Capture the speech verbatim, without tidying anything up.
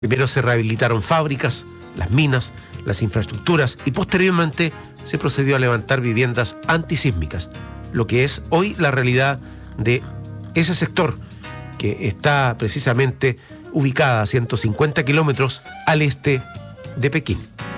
Primero se rehabilitaron fábricas, las minas, las infraestructuras y posteriormente se procedió a levantar viviendas antisísmicas, lo que es hoy la realidad de ese sector que está precisamente ubicada a ciento cincuenta kilómetros al este de Pekín.